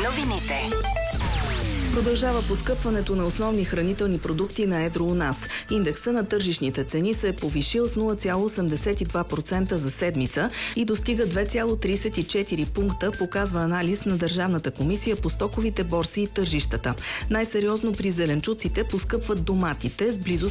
Новините. Продължава поскъпването на основни хранителни продукти на едро у нас. Индекса на тържищните цени се е повишил с 0,82% за седмица и достига 2,34 пункта, показва анализ на Държавната комисия по стоковите борси и тържищата. Най-сериозно при зеленчуците поскъпват доматите с близо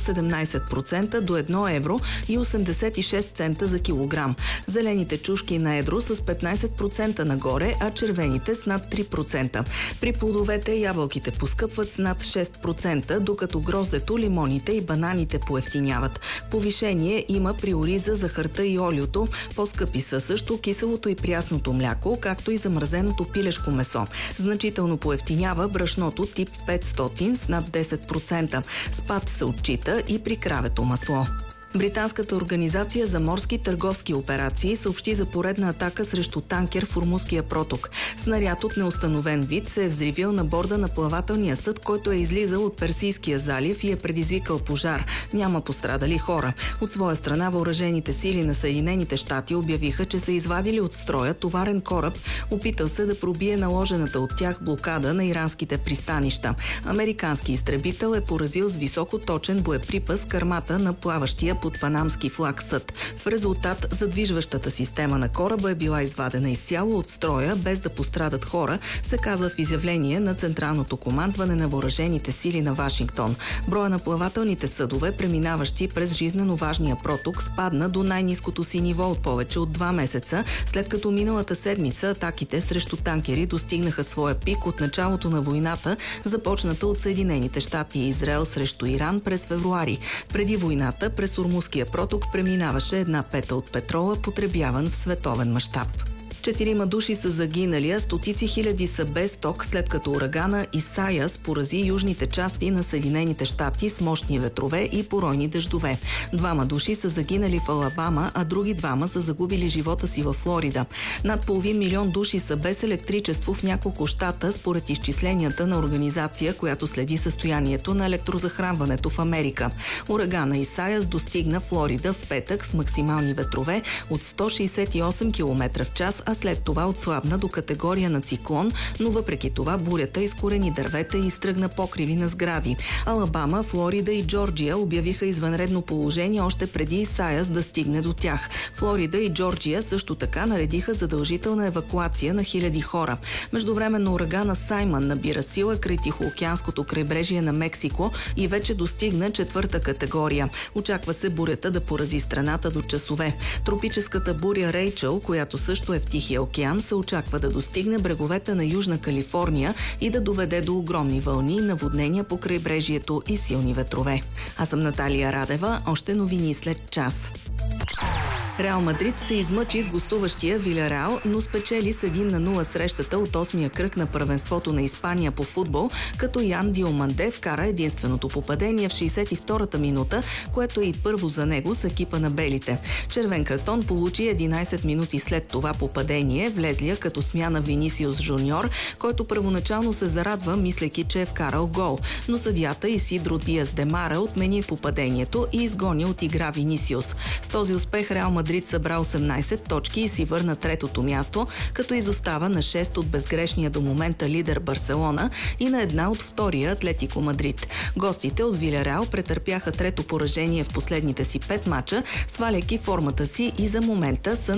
17% до 1 евро и 86 цента за килограм. Зелените чушки на едро с 15% нагоре, а червените с над 3%. При плодовете ябълките поскъпват с над 6%, докато гроздето, лимоните и бананите поевтиняват. Повишение има при ориза, захарта и олиото. По-скъпи са също киселото и прясното мляко, както и замразеното пилешко месо. Значително поевтинява брашното тип 500 с над 10%. Спад се отчита и при кравето масло. Британската организация за морски търговски операции съобщи за поредна атака срещу танкер в Ормузския проток. Снаряд от неустановен вид се е взривил на борда на плавателния съд, който е излизал от Персийския залив и е предизвикал пожар. Няма пострадали хора. От своя страна въоръжените сили на Съединените щати обявиха, че са извадили от строя товарен кораб, опитал се да пробие наложената от тях блокада на иранските пристанища. Американски изтребител е поразил с високоточен боеприпас кърмата на плаващия под панамски флаг съд. В резултат задвижващата система на кораба е била извадена изцяло от строя, без да пострадат хора, се казва в изявление на Централното командване на въоръжените сили на Вашингтон. Броя на плавателните съдове, преминаващи през жизнено важния проток, спадна до най-ниското си ниво от повече от 2 месеца, след като миналата седмица атаките срещу танкери достигнаха своя пик от началото на войната, започната от Съединените щати и Израел срещу Иран през февруари. Преди войната през Ормузския проток преминаваше 1/5 от петрола, потребяван в световен мащаб. 4 души са загинали, а стотици хиляди са без ток, след като урагана Исайас порази южните части на Съединените щати с мощни ветрове и поройни дъждове. 2 души са загинали в Алабама, а други 2 са загубили живота си във Флорида. Над половин милион души са без електричество в няколко щата, според изчисленията на организация, която следи състоянието на електрозахранването в Америка. Урагана Исайас достигна Флорида в петък с максимални ветрове от 168 км в час, а след това отслабна до категория на циклон, но въпреки това бурята изкорени дървета и изтръгна покриви на сгради. Алабама, Флорида и Джорджия обявиха извънредно положение още преди Исайас да стигне до тях. Флорида и Джорджия също така наредиха задължителна евакуация на хиляди хора. Междувременно урагана Саймън набира сила край Тихоокеанското крайбрежие на Мексико и вече достигна 4-та категория. Очаква се бурята да порази страната до часове. Тропическата буря Рейчъл, която също е в Тихия океан, се очаква да достигне бреговете на Южна Калифорния и да доведе до огромни вълни, наводнения по крайбрежието и силни ветрове. Аз съм Наталия Радева, още новини след час. Реал Мадрид се измъчи с гостуващия Вилярреал, но спечели с 1-0 срещата от 8-я кръг на първенството на Испания по футбол, като Ян Диоманде вкара единственото попадение в 62-та минута, което е и първо за него с екипа на белите. Червен картон получи 11 минути след това попадение, влезлия като смяна Винисиус Жуниор, който първоначално се зарадва, мислейки, че е вкарал гол. Но съдията Исидро Диас де Мара отмени попадението и изгони от игра Винисиус. С този успех Реал Мадрид събра 18 точки и си върна 3-то място, като изостава на 6 от безгрешния до момента лидер Барселона и на 1 от втория Атлетико Мадрид. Гостите от Вилярреал претърпяха 3-то поражение в последните си 5 мача, сваляйки формата си и за момента са